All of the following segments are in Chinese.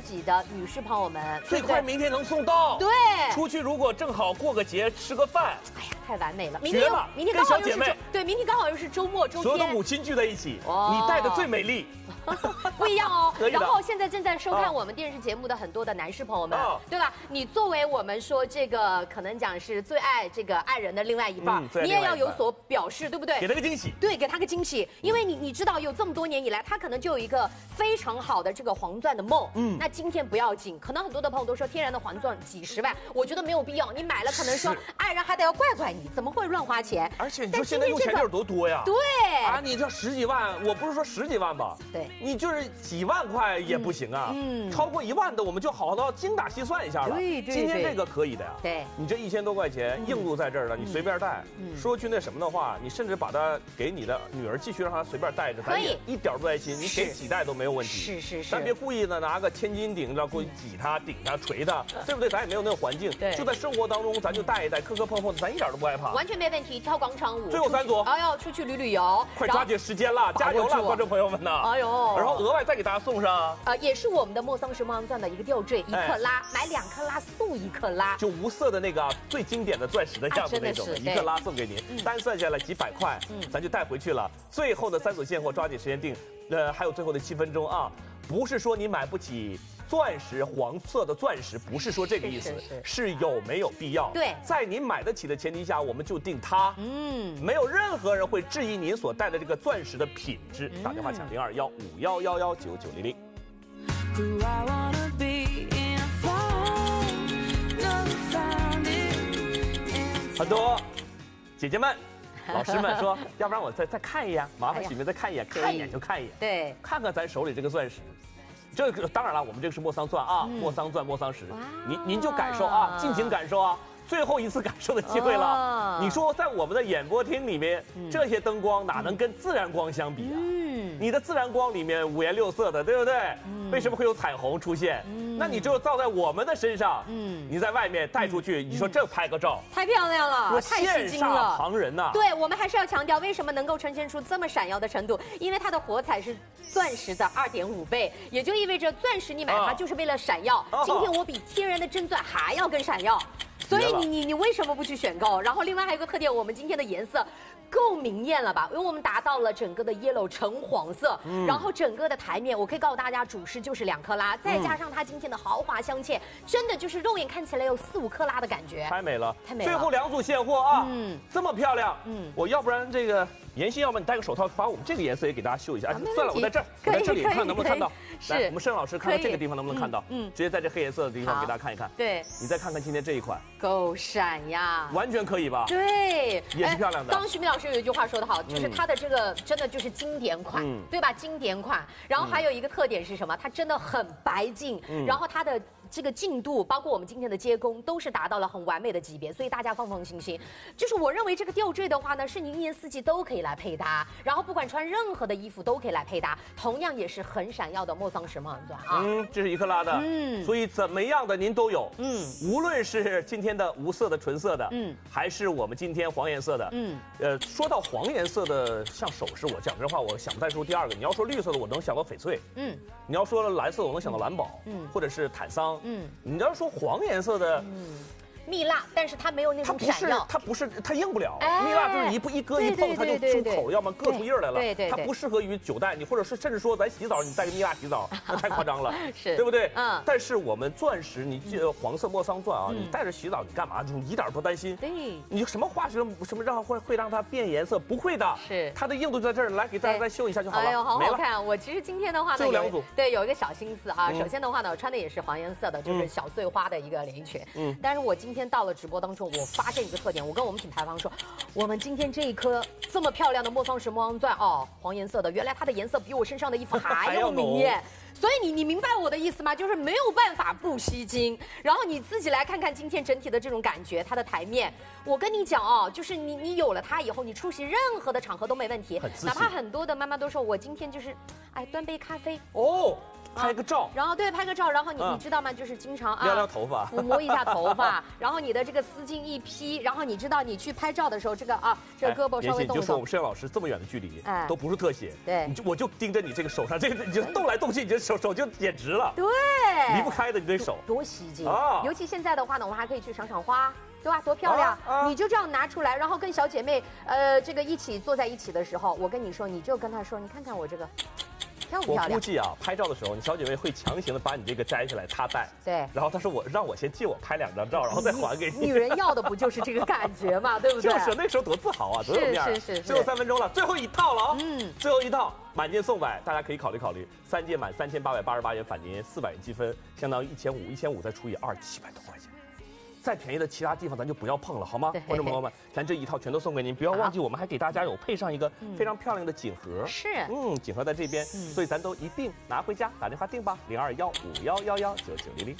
己的女士朋友们， 最快明天能送到。 对， 出去如果正好过个节吃个饭， 哎呀，太完美了！ 明天刚好又是对，明天刚好又是周末，周天， 所有的母亲聚在一起，你带的最美丽。 不一样哦。然后现在正在收看我们电视节目的很多的男士朋友们，对吧？你作为我们说这个可能讲是最爱这个爱人的另外一半，你也要有所表示，对不对？ 给他个惊喜。 对，给他个惊喜，因为你知道有这么多年以来，他可能就有一个非常好的这个黄钻的梦。那今天不要紧，可能很多的朋友都说天然的黄钻几十万，我觉得没有必要。你买了可能说爱人还得要怪怪你，怎么会乱花钱？ 而且你说现在用钱就是多多呀。 对啊，你这10几万，我不是说10几万吧？ 对。 你就是几万块也不行啊，超过1万的我们就好好精打细算一下了。 对， 今天这个可以的呀。 对， 你这1000多块钱硬度在这儿了，你随便带。说句那什么的话，你甚至把它给你的女儿继续让她随便带着，咱也一点不担心，你给几袋都没有问题。 是， 咱别故意的拿个千斤顶着过去挤它、顶它、捶它，对不对？咱也没有那个环境。 对， 就在生活当中，咱就带一带，磕磕碰碰的，咱一点都不害怕， 完全没问题。跳广场舞， 最后3组， 要出去旅游， 快抓紧时间了，加油了，观众朋友们呐！ 哎呦， 然后额外再给大家送上， 也是我们的莫桑石墨钻的一个吊坠，1克拉，买2克拉送1克拉， 就无色的那个最经典的钻石的样子那种的，1克拉送给您，单算下来几百块，咱就带回去了。最后的3组现货，抓紧时间定，还有最后的7分钟啊！不是说你买不起钻石，黄色的钻石，不是说这个意思，是有没有必要？ 对， 在您买得起的前提下，我们就定它。没有任何人会质疑您所戴的这个钻石的品质。打电话抢0215119900。很多姐姐们。老师们说，要不然我再看一眼，麻烦许妹再看一眼，看一眼就看一眼， 对， 看看咱手里这个钻石。这个当然了，我们这个是莫桑钻啊，莫桑钻、莫桑石，您就感受啊，尽情感受啊。最后一次感受的机会了。你说在我们的演播厅里面，这些灯光哪能跟自然光相比啊？你的自然光里面5颜6色的，对不对？为什么会有彩虹出现？那你只有照在我们的身上，你在外面带出去，你说这拍个照， 太漂亮了，太吸睛了， 旁人呐。 对，我们还是要强调，为什么能够呈现出这么闪耀的程度？因为它的火彩是钻石的2.5倍，也就意味着钻石你买它就是为了闪耀。今天我比天然的真钻还要更闪耀。所以你为什么不去选购？然后另外还有一个特点，我们今天的颜色够明艳了吧？因为我们达到了整个的 yellow 橙黄色，然后整个的台面，我可以告诉大家，主饰就是2克拉，再加上它今天的豪华镶嵌，真的就是肉眼看起来有4、5克拉的感觉， 太美了， 太美了。 最后2组现货啊，这么漂亮，我要不然这个妍希，要不然你戴个手套，把我们这个颜色也给大家秀一下。算了，我在这儿，我在这里看能不能看到。来，我们盛老师看看这个地方能不能看到？直接在这黑颜色的地方给大家看一看。 对， 你再看看今天这一款， 够闪呀， 完全可以吧？ 对， 也是漂亮的。 刚刚徐明老师有一句话说得好，就是它的这个真的就是经典款，对吧？经典款。然后还有一个特点是什么？它真的很白净，然后它的这个净度，包括我们今天的接工，都是达到了很完美的级别，所以大家放放心心。就是我认为这个吊坠的话呢，是你1年4季都可以来配搭，然后不管穿任何的衣服都可以来配搭，同样也是很闪耀的莫桑石墨钻啊。 这是1克拉的，所以怎么样的您都有，无论是今天的无色的纯色的，还是我们今天黄颜色的，说到黄颜色的像首饰，我讲真话，我想不太出第2个。你要说绿色的，我能想到翡翠，你要说蓝色，我能想到蓝宝，或者是坦桑。你要说黄颜色的， 蜜蜡，但是它没有那种闪耀， 它不是，它硬不了。蜜蜡就是一割一碰，它就出口，要么硌出印来了。 对， 它不适合于久戴，你或者是甚至说咱洗澡，你带个蜜蜡洗澡，那太夸张了，对不对？但是我们钻石，你记得黄色莫桑钻啊，你带着洗澡，你干嘛？你一点不担心。 对， 你什么化学什么会让它变颜色？不会的， 是它的硬度在这儿，来给大家再秀一下就好了。 哎呦，好好看！我其实今天的话呢， 最后2组， 对，有一个小心思啊。首先的话呢，我穿的也是黄颜色的，就是小碎花的一个连衣裙。但是我今天到了直播当中，我发现一个特点，我跟我们品牌方说，我们今天这一颗这么漂亮的莫桑石莫桑钻哦，黄颜色的，原来它的颜色比我身上的衣服还要明艳。所以你明白我的意思吗？就是没有办法不吸睛。然后你自己来看看今天整体的这种感觉，它的台面，我跟你讲哦，就是你有了它以后，你出席任何的场合都没问题。哪怕很多的妈妈都说，我今天就是，哎，端杯咖啡哦。 拍个照， 然后对拍个照，然后你知道吗？就是经常撩撩头发， 抚摸一下头发，然后你的这个丝巾一披，然后你知道你去拍照的时候，这个这个胳膊稍微动一动。 就说我们摄像老师这么远的距离，都不是特写， 对， 我就盯着你这个手上，这个你就动来动去，你这手就简直了， 对， 离不开的你这手， 多吸睛啊！尤其现在的话呢，我们还可以去赏赏花。对吧？多漂亮！你就这样拿出来，然后跟小姐妹，这个一起坐在一起的时候，我跟你说，你就跟她说，你看看我这个，漂不漂亮？ 我估计啊，拍照的时候，你小姐妹会强行的把你这个摘下来，她戴。 对。 然后她说让我先借我拍2张照，然后再还给你。 女人要的不就是这个感觉嘛，对不对？ 就是那时候多自豪啊，多有面。 是。 最后3分钟了，最后一套了啊！最后一套满件送百，大家可以考虑考虑，3件满3888元返您400元积分，相当于1500再除以2，700多块钱。再便宜的其他地方咱就不要碰了，好吗？观众朋友们，咱这一套全都送给您，不要忘记我们还给大家有配上一个非常漂亮的锦盒。 是， 锦盒在这边，所以咱都一并拿回家，打电话订吧，0215119900。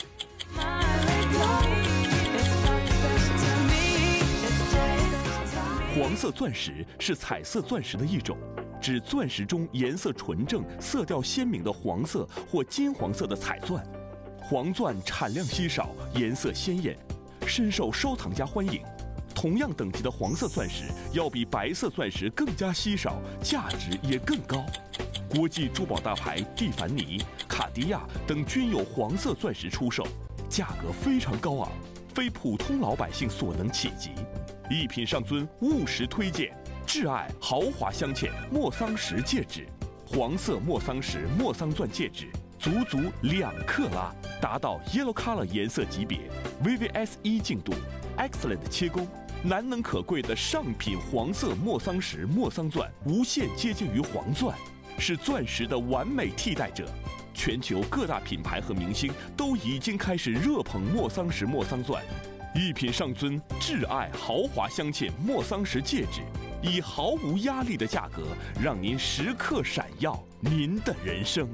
黄色钻石是彩色钻石的一种，指钻石中颜色纯正、色调鲜明的黄色或金黄色的彩钻。黄钻产量稀少，颜色鲜艳，深受收藏家欢迎。同样等级的黄色钻石要比白色钻石更加稀少，价值也更高。国际珠宝大牌蒂凡尼、卡地亚等均有黄色钻石出售，价格非常高昂，非普通老百姓所能企及。一品上尊务实推荐挚爱豪华镶嵌莫桑石戒指，黄色莫桑石莫桑钻戒指，足2克拉，达到 Yellow Color 颜色级别 ，VVS1净度 ，Excellent 切工，难能可贵的上品黄色莫桑石莫桑钻，无限接近于黄钻，是钻石的完美替代者。全球各大品牌和明星都已经开始热捧莫桑石莫桑钻。一品上尊挚爱豪华镶嵌莫桑石戒指，以毫无压力的价格，让您时刻闪耀您的人生。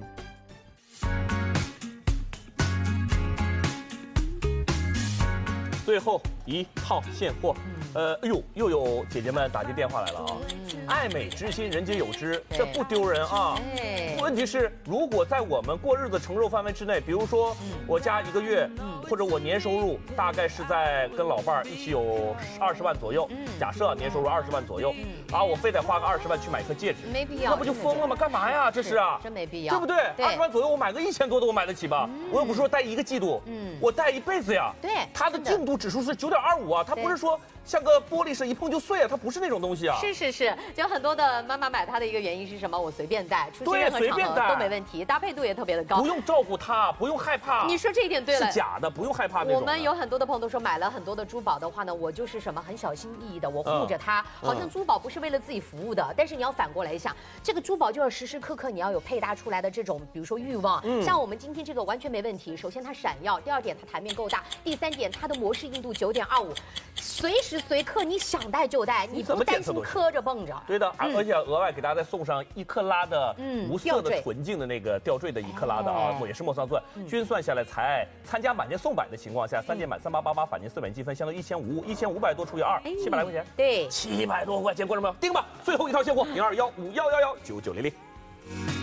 最后一套现货，又有姐姐们打进电话来了啊！爱美之心，人皆有之，这不丢人啊。问题是，如果在我们过日子承受范围之内，比如说我家1个月，或者我年收入大概是在跟老伴儿一起有20万左右，假设年收入20万左右，我非得花个20万去买颗戒指， 没必要， 那不就疯了吗？干嘛呀？这是啊， 真没必要， 对不对？20万左右，我买个1000多的我买得起吧？我又不是说戴1个季度，我戴一辈子呀。 对， 它的净度指数是9.25啊，它不是说像个玻璃似的，一碰就碎啊，它不是那种东西啊。 是，就很多的妈妈买它的一个原因是什么？我随便戴，出去任何场合都没问题，搭配度也特别的高， 不用照顾它，不用害怕。 你说这一点对了， 是假的，不用害怕那种。 我们有很多的朋友都说，买了很多的珠宝的话呢，我就是什么很小心翼翼的，我护着它，好像珠宝不是为了自己服务的。但是你要反过来想，这个珠宝就要时时刻刻你要有配搭出来的这种，比如说欲望。像我们今天这个完全没问题。首先它闪耀，第2点它台面够大，第3点它的模式硬度9.25，随时随刻你想戴就戴，你不担心磕着蹦着。 对的，而且额外给大家再送上1克拉的无色的纯净的那个吊坠的1克拉的也是莫桑钻，均算下来才参加满件送100的情况下，3件满3888返您400元积分，相当于1500多除以2，700来块钱。 对 ，700多块钱，观众朋友订吧，最后一套现货，0215119900。